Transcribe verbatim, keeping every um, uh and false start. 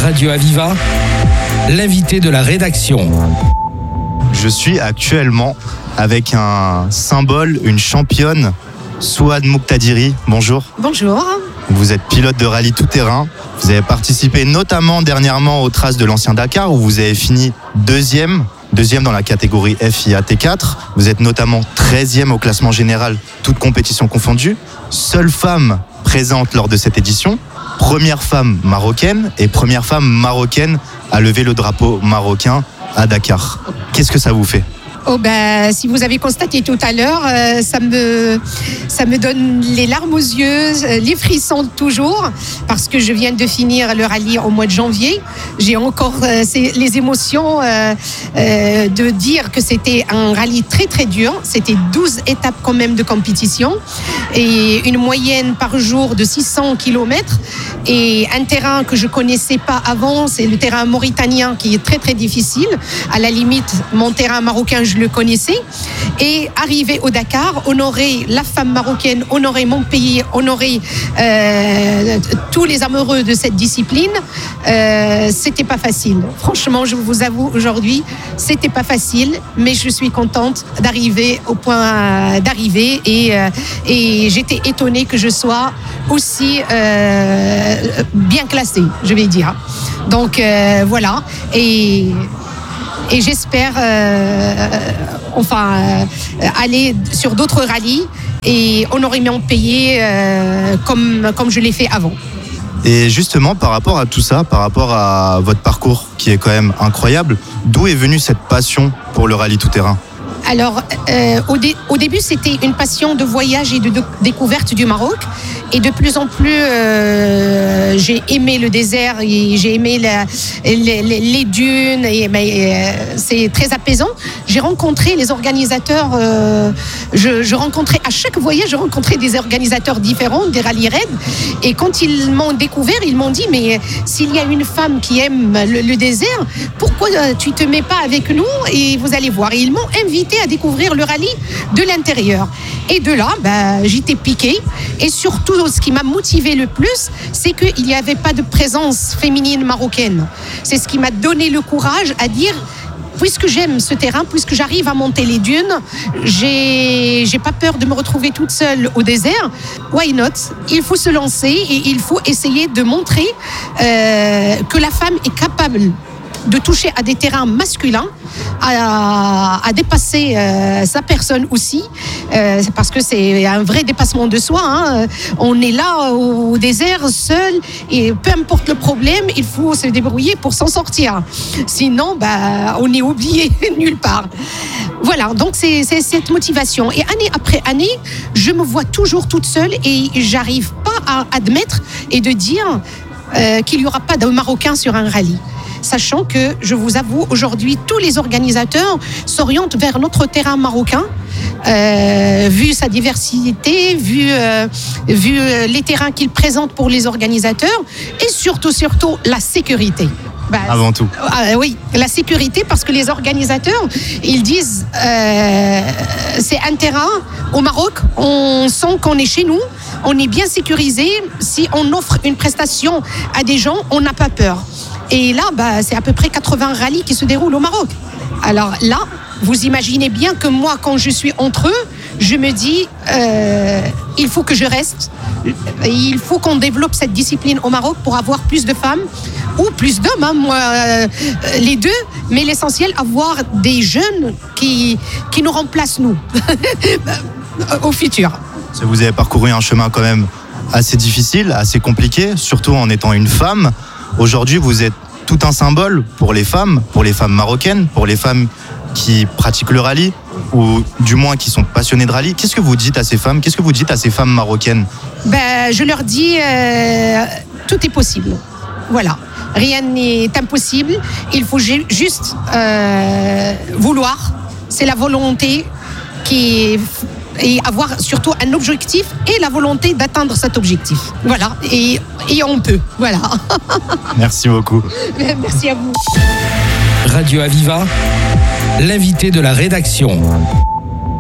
Radio Aviva, l'invité de la rédaction. Je suis actuellement avec un symbole, une championne, Souad Muqtadiri. Bonjour. Bonjour. Vous êtes pilote de rallye tout-terrain. Vous avez participé notamment dernièrement aux traces de l'ancien Dakar où vous avez fini deuxième, deuxième dans la catégorie F I A T quatre. Vous êtes notamment treizième au classement général, toutes compétitions confondues. Seule femme présente lors de cette édition. Première femme marocaine et première femme marocaine à lever le drapeau marocain à Dakar. Qu'est-ce que ça vous fait ? Oh ben, si vous avez constaté tout à l'heure, euh, ça me, ça me donne les larmes aux yeux, euh, les frissons toujours, parce que je viens de finir le rallye au mois de janvier. J'ai encore euh, les émotions euh, euh, de dire que c'était un rallye très très dur. C'était douze étapes quand même de compétition et une moyenne par jour de six cents kilomètres et un terrain que je connaissais pas avant, c'est le terrain mauritanien qui est très très difficile. À la limite, mon terrain marocain, je le connaissais, et arriver au Dakar, honorer la femme marocaine, honorer mon pays, honorer euh, tous les amoureux de cette discipline, euh, c'était pas facile. Franchement, je vous avoue, aujourd'hui, c'était pas facile, mais je suis contente d'arriver au point d'arriver et, euh, et j'étais étonnée que je sois aussi euh, bien classée, je vais dire. Donc euh, voilà, et Et j'espère euh, enfin, euh, aller sur d'autres rallyes et honorer mon pays euh, comme, comme je l'ai fait avant. Et justement, par rapport à tout ça, par rapport à votre parcours qui est quand même incroyable, d'où est venue cette passion pour le rallye tout-terrain ? Alors, euh, au, dé- au début, c'était une passion de voyage et de, de découverte du Maroc. Et de plus en plus, euh, j'ai aimé le désert et j'ai aimé la, les, les, les dunes. Et, mais, euh, c'est très apaisant. J'ai rencontré les organisateurs. Euh, je, je rencontrais à chaque voyage, je rencontrais des organisateurs différents, des rallye raids. Et quand ils m'ont découvert, ils m'ont dit mais s'il y a une femme qui aime le, le désert, pourquoi tu te mets pas avec nous et vous allez voir. Et ils m'ont invité à découvrir le rallye de l'intérieur. Et de là, bah, j'étais piquée. Et surtout, ce qui m'a motivée le plus, c'est qu'il n'y avait pas de présence féminine marocaine. C'est ce qui m'a donné le courage à dire, puisque j'aime ce terrain, puisque j'arrive à monter les dunes, j'ai, j'ai pas peur de me retrouver toute seule au désert. Why not ? Il faut se lancer et il faut essayer de montrer euh, que la femme est capable de toucher à des terrains masculins, à, à dépasser euh, sa personne aussi, euh, parce que c'est un vrai dépassement de soi. Hein. On est là au, au désert, seul, et peu importe le problème, il faut se débrouiller pour s'en sortir. Sinon, bah, on est oublié nulle part. Voilà, donc c'est, c'est cette motivation. Et année après année, je me vois toujours toute seule et j'arrive pas à admettre et de dire euh, qu'il n'y aura pas de Marocains sur un rallye. Sachant que, je vous avoue, aujourd'hui, tous les organisateurs s'orientent vers notre terrain marocain, euh, vu sa diversité, vu, euh, vu les terrains qu'il présente pour les organisateurs, et surtout, surtout, la sécurité. Bah, Avant tout. Euh, oui, la sécurité, parce que les organisateurs, ils disent euh, c'est un terrain au Maroc, on sent qu'on est chez nous, on est bien sécurisé. Si on offre une prestation à des gens, on n'a pas peur. Et là, bah, c'est à peu près quatre-vingts rallyes qui se déroulent au Maroc. Alors là, vous imaginez bien que moi, quand je suis entre eux, je me dis, euh, il faut que je reste. Il faut qu'on développe cette discipline au Maroc pour avoir plus de femmes ou plus d'hommes, hein, moi, euh, les deux. Mais l'essentiel, avoir des jeunes qui, qui nous remplacent, nous, au futur. Vous avez parcouru un chemin quand même assez difficile, assez compliqué, surtout en étant une femme. Aujourd'hui, vous êtes tout un symbole pour les femmes, pour les femmes marocaines, pour les femmes qui pratiquent le rallye, ou du moins qui sont passionnées de rallye. Qu'est-ce que vous dites à ces femmes ? Qu'est-ce que vous dites à ces femmes marocaines ? Ben, je leur dis, euh, tout est possible. Voilà. Rien n'est impossible. Il faut ju- juste euh, vouloir. C'est la volonté qui est... et avoir surtout un objectif et la volonté d'atteindre cet objectif. Voilà, et, et on peut, voilà. Merci beaucoup. Merci à vous. Radio Aviva, l'invité de la rédaction.